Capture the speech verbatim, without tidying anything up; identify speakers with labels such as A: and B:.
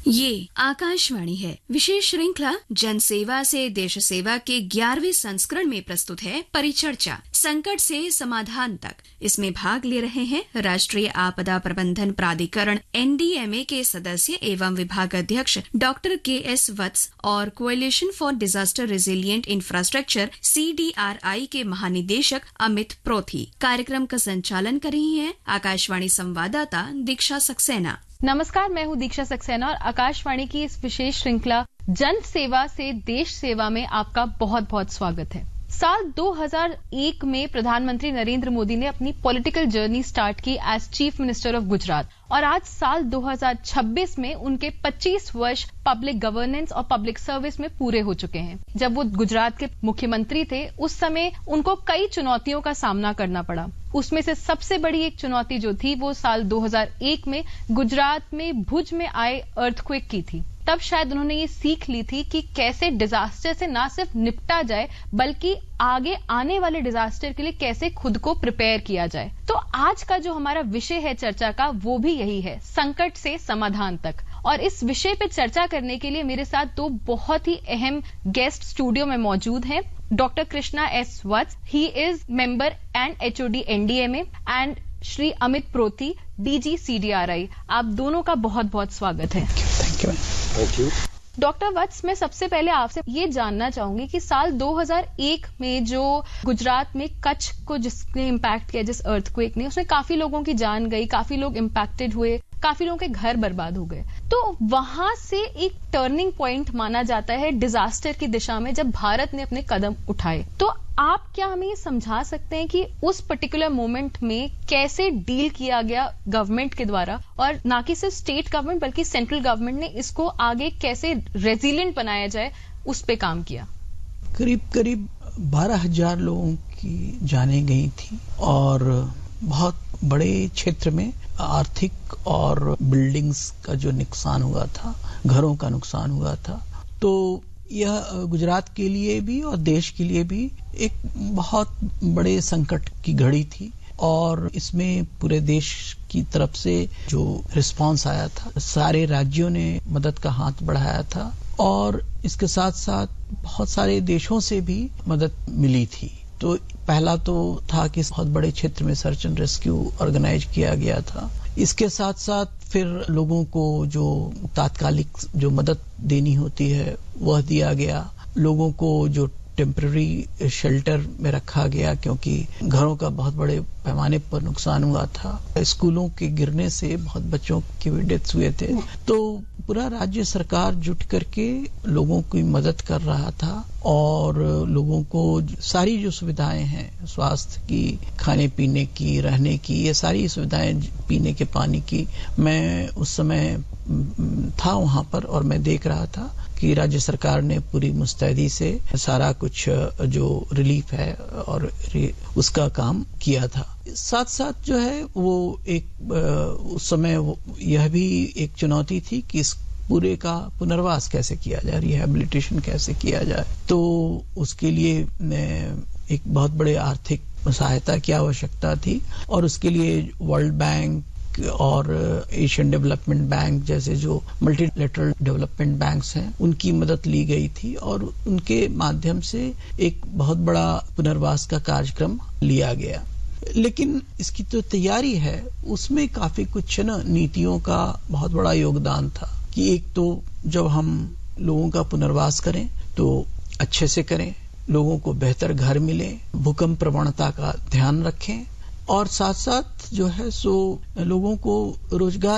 A: ये आकाशवाणी है। विशेष श्रृंखला जन सेवा से देश सेवा के ग्यारहवें संस्करण में प्रस्तुत है परिचर्चा, संकट से समाधान तक। इसमें भाग ले रहे हैं राष्ट्रीय आपदा प्रबंधन प्राधिकरण एन डी एम ए के सदस्य एवं विभाग अध्यक्ष डॉक्टर के एस वत्स और coalition for disaster resilient infrastructure C D R आई के महानिदेशक अमित प्रोथी। कार्यक्रम का संचालन कर रही हैं आकाशवाणी संवाददाता दीक्षा सक्सेना।
B: नमस्कार, मैं हूं दीक्षा सक्सेना और आकाशवाणी की इस विशेष श्रृंखला जन सेवा से देश सेवा में आपका बहुत बहुत स्वागत है। साल दो हज़ार एक में प्रधानमंत्री नरेंद्र मोदी ने अपनी पॉलिटिकल जर्नी स्टार्ट की as chief minister of Gujarat और आज साल दो हज़ार छब्बीस में उनके पच्चीस वर्ष पब्लिक गवर्नेंस और पब्लिक सर्विस में पूरे हो चुके हैं। जब वो गुजरात के मुख्यमंत्री थे उस समय उनको कई चुनौतियों का सामना करना पड़ा। उसमें से सबसे बड़ी एक चुनौती जो थी वो साल दो हज़ार एक में गुजरात में भुज में आए अर्थक्वेक की थी। तब शायद उन्होंने ये सीख ली थी कि कैसे डिजास्टर से ना सिर्फ निपटा जाए बल्कि आगे आने वाले डिजास्टर के लिए कैसे खुद को प्रिपेयर किया जाए। तो आज का जो हमारा विषय है चर्चा का वो भी यही है, संकट से समाधान तक। और इस विषय पे चर्चा करने के लिए मेरे साथ दो बहुत ही अहम गेस्ट स्टूडियो में मौजूद हैं। Doctor Krishna S Vatsa, he is member and H O D N D M A, and Shri Amit Prothi, D G C D R आई। आप दोनों का बहुत बहुत स्वागत है।
C: Thank you thank you
B: doctor वत्स, मैं सबसे पहले आपसे ये जानना चाहूंगी कि साल दो हज़ार एक में जो गुजरात में कच्छ को जिसने इम्पैक्ट किया, जिस अर्थक्वेक ने, उसमें काफी लोगों की जान गई, काफी लोग इम्पैक्टेड हुए, काफी लोगों के घर बर्बाद हो गए। तो वहां से एक टर्निंग पॉइंट माना जाता है डिजास्टर की दिशा में जब भारत ने अपने कदम उठाए। तो आप क्या हमें ये समझा सकते हैं कि उस पर्टिकुलर मोमेंट में कैसे डील किया गया गवर्नमेंट के द्वारा, और ना कि सिर्फ स्टेट गवर्नमेंट बल्कि सेंट्रल गवर्नमेंट ने इसको आगे कैसे रेजिलिएंट बनाया जाए, उस पे काम किया?
C: करीब करीब बारह हजार लोगों की जानें गई थी और बहुत बड़े क्षेत्र में आर्थिक और बिल्डिंग्स का जो नुकसान हुआ था, घरों का नुकसान हुआ था। तो यह गुजरात के लिए भी और देश के लिए भी एक बहुत बड़े संकट की घड़ी थी और इसमें पूरे देश की तरफ से जो रिस्पांस आया था, सारे राज्यों ने मदद का हाथ बढ़ाया था और इसके साथ साथ बहुत सारे देशों से भी मदद मिली थी। तो पहला तो था कि बहुत बड़े क्षेत्र में सर्च एंड रेस्क्यू ऑर्गेनाइज किया गया था। इसके साथ साथ फिर लोगों को जो तात्कालिक जो मदद देनी होती है वह दिया गया। लोगों को जो टेम्पररी शेल्टर में रखा गया क्योंकि घरों का बहुत बड़े पैमाने पर नुकसान हुआ था। स्कूलों के गिरने से बहुत बच्चों के भी डेथ्स हुए थे। तो पूरा राज्य सरकार जुट करके लोगों की मदद कर रहा था और लोगों को सारी जो सुविधाएं हैं, स्वास्थ्य की, खाने पीने की, रहने की, ये सारी सुविधाएं, पीने के पानी की, मैं उस समय था वहां पर और मैं देख रहा था कि राज्य सरकार ने पूरी मुस्तैदी से सारा कुछ जो रिलीफ है और उसका काम किया था। साथ साथ जो है वो एक उस समय यह भी एक चुनौती थी कि इस पूरे का पुनर्वास कैसे किया जाए, रिहेबिलिटेशन कैसे किया जाए। तो उसके लिए एक बहुत बड़े आर्थिक सहायता की आवश्यकता थी और उसके लिए वर्ल्ड बैंक और एशियन डेवलपमेंट बैंक जैसे जो मल्टीलेटरल डेवलपमेंट बैंक्स हैं उनकी मदद ली गई थी और उनके माध्यम से एक बहुत बड़ा पुनर्वास का कार्यक्रम लिया गया। लेकिन इसकी तो तैयारी है, उसमें काफी कुछ न नीतियों का बहुत बड़ा योगदान था कि एक तो जब हम लोगों का पुनर्वास करें तो अच्छे से करें, लोगों को बेहतर घर मिले, भूकंप प्रवणता का ध्यान रखें और साथ साथ जो है सो लोगों को रोजगार